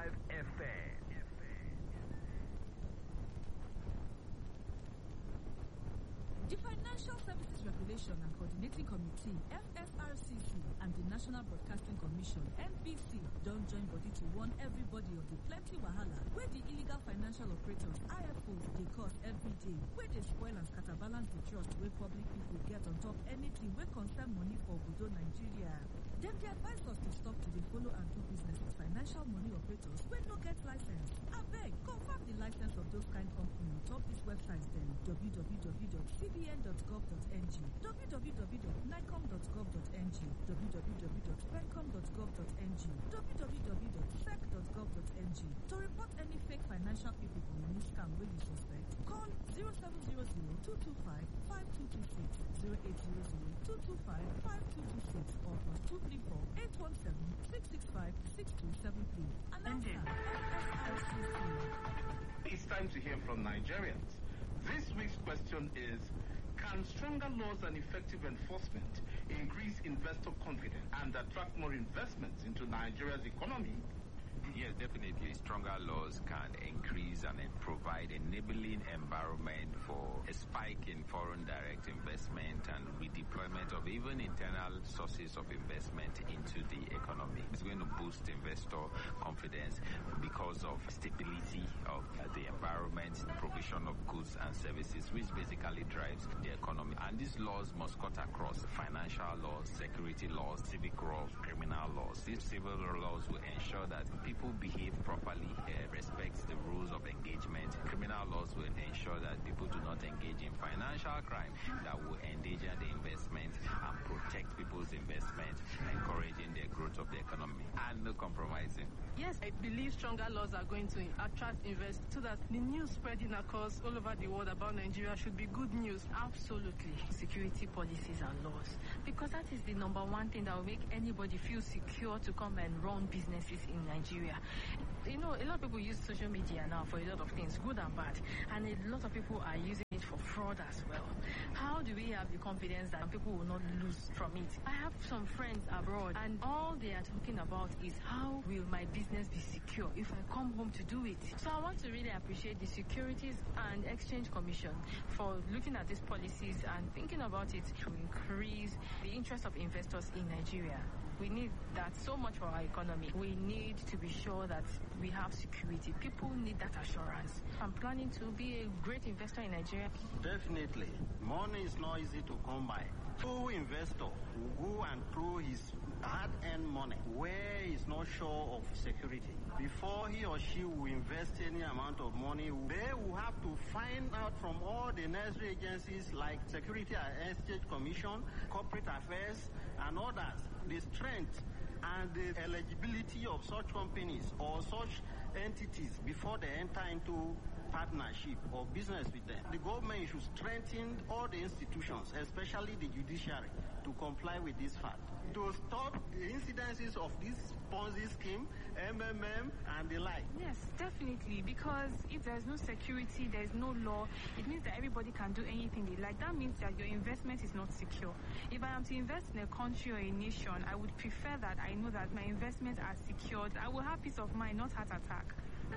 FM. The Financial Services Regulation and Coordinating Committee, FSRCC, and the National Broadcasting Commission, NBC, don't join body to warn everybody of the plenty wahala where the illegal financial operators, IFOs, they cause every day, where they spoil and scatterbalance the trust where public people get on top anything where concern money for Obodo Nigeria. Then they advise us to stop to dey follow and do business with financial money operators wey no get license. Abeg, confirm the license of those kind company on top this website then www.cbn.gov.ng, www.nicom.gov.ng, www.pencom.gov.ng, www.sec.gov.ng. To report any fake financial people for money scam wey you suspect, call 0700-225-5226, 0800-225-5226 or +234-817-665-6273. Announcer, FSRCC. It's time to hear from Nigerians. This week's question is, can stronger laws and effective enforcement increase investor confidence and attract more investments into Nigeria's economy? Yes, definitely. Stronger laws can increase and provide enabling environment for a spike in foreign direct investment and redeployment of even internal sources of investment into the economy. It's going to boost investor confidence because of stability of the environment, provision of goods and services, which basically drives the economy. And these laws must cut across financial laws, security laws, civic laws, criminal laws. These civil laws will ensure that people behave properly, respect the rules of engagement. Criminal laws will ensure that people do not engage in financial crime that will endanger the investment and protect people's investment, encouraging the growth of the economy and no compromising. Yes, I believe stronger laws are going to attract investors so that the news spreading across all over the world about Nigeria should be good news. Absolutely. Security policies and laws. Because that is the number one thing that will make anybody feel secure to come and run businesses in Nigeria. You know, a lot of people use social media now for a lot of things, good and bad. And a lot of people are using it for fraud as well. How do we have the confidence that people will not lose from it? I have some friends abroad and all they are talking about is how will my business be secure if I come home to do it. So I want to really appreciate the Securities and Exchange Commission for looking at these policies and thinking about it to increase the interest of investors in Nigeria. We need that so much for our economy. We need to be sure that we have security. People need that assurance. I'm planning to be a great investor in Nigeria. Definitely. Money is not easy to come by. True investor will go and throw his hard-earned money where he's not sure of security. Before he or she will invest any amount of money, they will have to find out from all the necessary agencies like Security and Exchange Commission, Corporate Affairs, and others, the strength and the eligibility of such companies or such entities before they enter into partnership or business with them. The government should strengthen all the institutions, especially the judiciary, to comply with this fact. To stop the incidences of this Ponzi scheme, MMM, and the like. Yes, definitely, because if there's no security, there's no law, it means that everybody can do anything they like. That means that your investment is not secure. If I am to invest in a country or a nation, I would prefer that I know that my investments are secured. I will have peace of mind, not heart attack.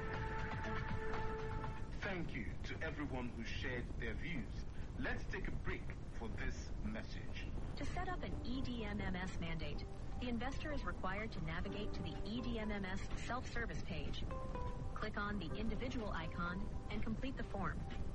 Thank you to everyone who shared their views. Let's take a break for this message. To set up an EDMMS mandate, the investor is required to navigate to the EDMMS self-service page. Click on the individual icon and complete the form.